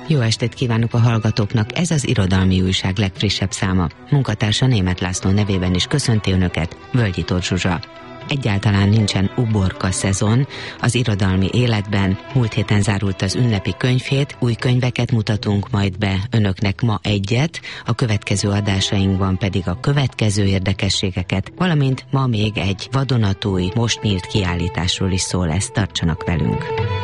Jó estét kívánok a hallgatóknak, ez az Irodalmi Újság legfrissebb száma. Munkatársa Németh László nevében is köszönti Önöket, Völgyi Tóth Zsuzsa. Egyáltalán nincsen uborka szezon az irodalmi életben. Múlt héten zárult az ünnepi könyvhét, új könyveket mutatunk majd be önöknek ma egyet, a következő adásainkban pedig a következő érdekességeket, valamint ma még egy vadonatúj, most nyílt kiállításról is szó lesz, tartsanak velünk.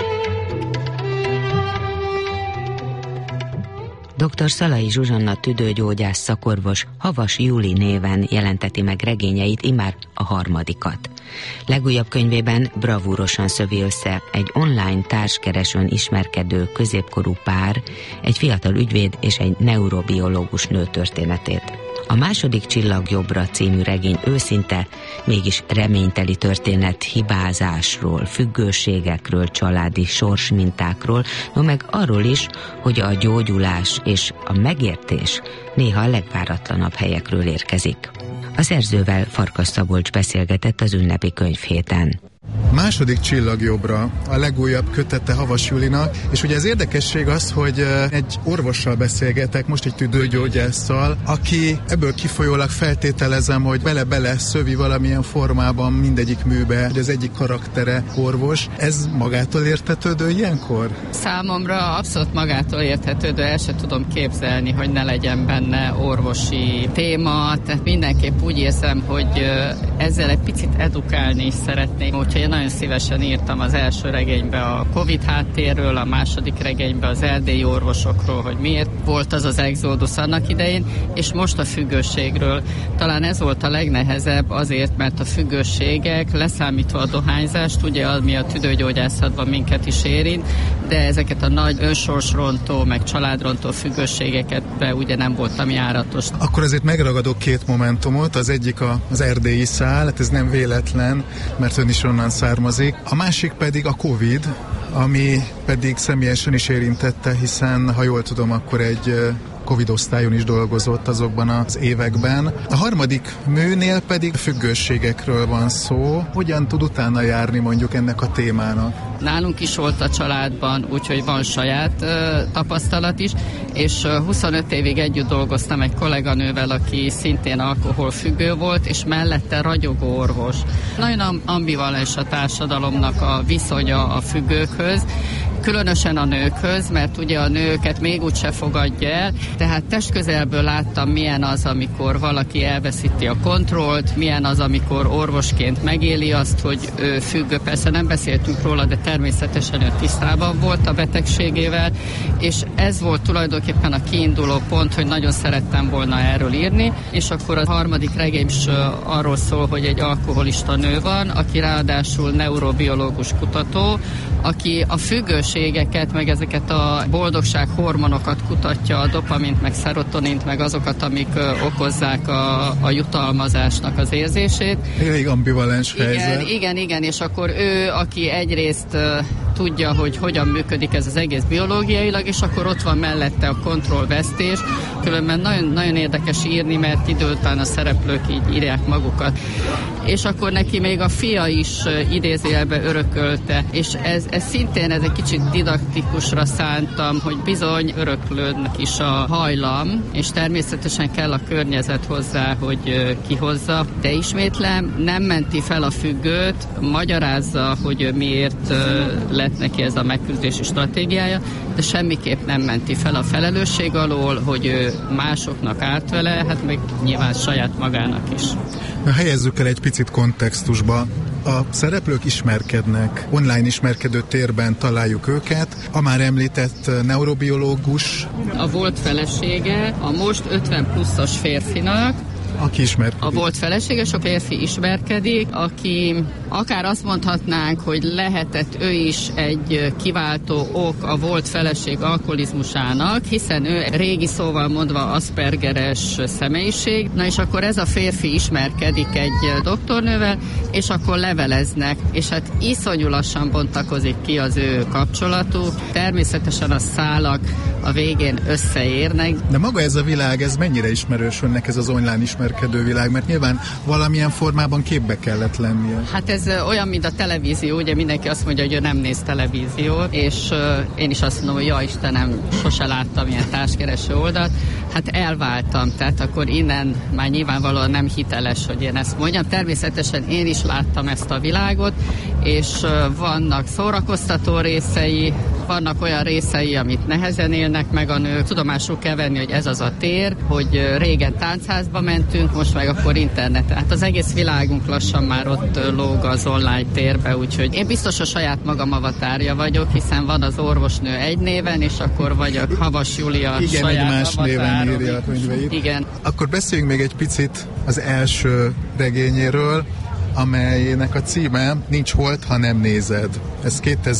Dr. Szalai Zsuzsanna tüdőgyógyász szakorvos Havas Júli néven jelenteti meg regényeit, immár a harmadikat. Legújabb könyvében bravúrosan szövi össze egy online társkeresőn ismerkedő középkorú pár, egy fiatal ügyvéd és egy neurobiológus nő történetét. A második Csillagjobbra című regény őszinte, mégis reményteli történet hibázásról, függőségekről, családi sorsmintákról, no meg arról is, hogy a gyógyulás és a megértés néha a legváratlanabb helyekről érkezik. A szerzővel Farkas Szabolcs beszélgetett az ünnepi könyvhéten. Második Csillagjobbra a legújabb kötete Havas Júlinak, és ugye az érdekesség az, hogy egy orvossal beszélgetek, most egy tüdőgyógyásszal, aki ebből kifolyólag feltételezem, hogy bele-bele szövi valamilyen formában mindegyik műbe, hogy az egyik karaktere orvos. Ez magától értetődő ilyenkor? Számomra abszolút magától értetődő, el se tudom képzelni, hogy ne legyen benne orvosi téma, tehát mindenképp úgy érzem, hogy ezzel egy picit edukálni is szeretnék. Úgyhogy én nagyon szívesen írtam az első regénybe a Covid háttérről, a második regénybe az erdélyi orvosokról, hogy miért volt az az exodus annak idején, és most a függőségről. Talán ez volt a legnehezebb azért, mert a függőségek, leszámítva a dohányzást, ugye ami a tüdőgyógyászatban minket is érint, de ezeket a nagy önsorsrontó, meg családrontó függőségeket be ugye nem voltam járatos. Akkor azért megragadok két momentumot, az egyik az erdélyi szál, hát ez nem véletlen, mert ön is onnan származik. A másik pedig a Covid, ami pedig személyesen is érintette, hiszen, ha jól tudom, akkor egy Covid osztályon is dolgozott azokban az években. A harmadik műnél pedig függőségekről van szó. Hogyan tud utána járni mondjuk ennek a témának? Nálunk is volt a családban, úgyhogy van saját tapasztalat is, és 25 évig együtt dolgoztam egy kolléganővel, aki szintén alkoholfüggő volt, és mellette ragyogó orvos. Nagyon ambivalens a társadalomnak a viszonya a függőkhöz, különösen a nőkhöz, mert ugye a nőket még úgyse fogadja el, tehát testközelből láttam, milyen az, amikor valaki elveszíti a kontrollt, milyen az, amikor orvosként megéli azt, hogy ő függő. Persze nem beszéltünk róla, de természetesen ő tisztában volt a betegségével, és ez volt tulajdonképpen a kiinduló pont, hogy nagyon szerettem volna erről írni, és akkor a harmadik regény is arról szól, hogy egy alkoholista nő van, aki ráadásul neurobiológus kutató, aki a függőségeket, meg ezeket a boldogság hormonokat kutatja, a dopamint, meg szerotonint, meg azokat, amik okozzák a jutalmazásnak az érzését. Elég ambivalens helyzet. Igen, és akkor ő, aki egyrészt tudja, hogy hogyan működik ez az egész biológiailag, és akkor ott van mellette a kontrollvesztés. Különben nagyon, nagyon érdekes írni, mert idő után a szereplők így írják magukat. És akkor neki még a fia is idézőjelbe örökölte, és ez szintén egy kicsit didaktikusra szántam, hogy bizony öröklődnek is a hajlam, és természetesen kell a környezet hozzá, hogy kihozza. De ismétlem, nem menti fel a függőt, magyarázza, hogy miért lett neki ez a megküzdési stratégiája, de semmiképp nem menti fel a felelősség alól, hogy ő másoknak árt vele, hát meg nyilván saját magának is. Helyezzük el egy picit kontextusba. A szereplők ismerkednek, online ismerkedő térben találjuk őket. A már említett neurobiológus. A volt felesége a most 50 pluszos férfinak, aki ismerkedik. A volt feleséges, a férfi ismerkedik, aki akár azt mondhatnánk, hogy lehetett ő is egy kiváltó ok a volt feleség alkoholizmusának, hiszen ő régi szóval mondva aspergeres személyiség. Na és akkor ez a férfi ismerkedik egy doktornővel, és akkor leveleznek, és hát iszonyú lassan bontakozik ki az ő kapcsolatuk. Természetesen a szálak a végén összeérnek. De maga ez a világ, ez mennyire ismerős önnek, ez az online ismerkedő világ? Mert nyilván valamilyen formában képbe kellett lennie. Hát ez olyan, mint a televízió, ugye mindenki azt mondja, hogy ő nem néz televíziót, és én is azt mondom, hogy ja Istenem, sose láttam ilyen társkereső oldalt. Hát elváltam, tehát akkor innen már nyilvánvalóan nem hiteles, hogy én ezt mondjam. Természetesen én is láttam ezt a világot, és vannak szórakoztató részei, vannak olyan részei, amit nehezen élnek meg a nők. Tudomásul kell venni, hogy ez az a tér, hogy régen táncházba mentünk, most meg akkor interneten. Hát az egész világunk lassan már ott lóg az online térbe, úgyhogy én biztos a saját magam avatárja vagyok, hiszen van az orvosnő egy néven, és akkor vagyok Havas Júlia saját egy más néven írja a könyveit. Igen. Akkor beszéljünk még egy picit az első regényéről, amelynek a címe Nincs holt, ha nem nézed. Ez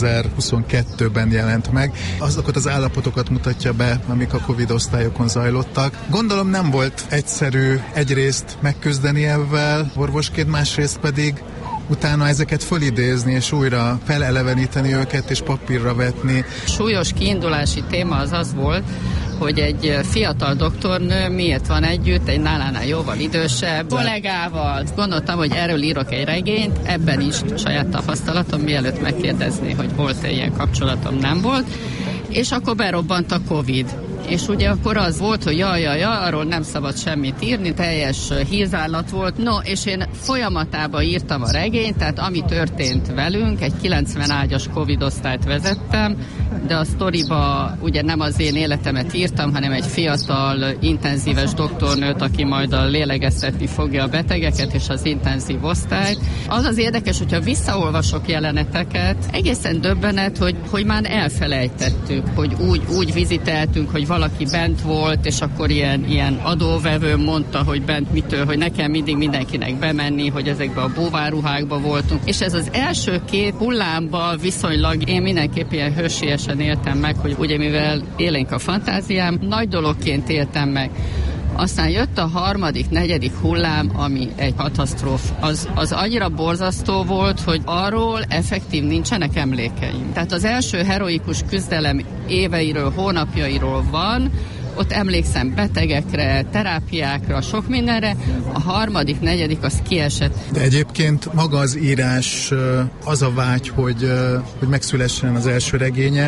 2022-ben jelent meg. Azokat az állapotokat mutatja be, amik a Covid osztályokon zajlottak. Gondolom nem volt egyszerű egyrészt megküzdeni ebben orvosként, másrészt pedig utána ezeket fölidézni, és újra feleleveníteni őket, és papírra vetni. Súlyos kiindulási téma az volt, hogy egy fiatal doktornő miért van együtt egy nálánál jóval idősebb kollégával. Gondoltam, hogy erről írok egy regényt, ebben is saját tapasztalatom, mielőtt megkérdezni, hogy volt-e ilyen kapcsolatom, nem volt. És akkor berobbant a Covid. És ugye akkor az volt, hogy arról nem szabad semmit írni, teljes hízállat volt. No, és én folyamatában írtam a regényt, tehát ami történt velünk, egy 90 ágyas Covid osztályt vezettem, de a sztoriba ugye nem az én életemet írtam, hanem egy fiatal, intenzíves doktornőt, aki majd a lélegeztetni fogja a betegeket, és az intenzív osztályt. Az az érdekes, hogyha visszaolvasok jeleneteket, egészen döbbenet, hogy már elfelejtettük, hogy úgy viziteltünk, hogy valaki bent volt, és akkor ilyen adóvevő mondta, hogy bent mitől, hogy nekem mindig mindenkinek bemenni, hogy ezekbe a búváruhákba voltunk. És ez az első két hullámba viszonylag én mindenképp ilyen hősiesen éltem meg, hogy ugye mivel élénk a fantáziám, nagy dologként éltem meg. Aztán jött a harmadik, negyedik hullám, ami egy katasztróf. Az annyira borzasztó volt, hogy arról effektív nincsenek emlékeim. Tehát az első heroikus küzdelem éveiről, hónapjairól van, ott emlékszem betegekre, terápiákra, sok mindenre, a harmadik, negyedik az kiesett. De egyébként maga az írás, az a vágy, hogy megszülessen az első regénye,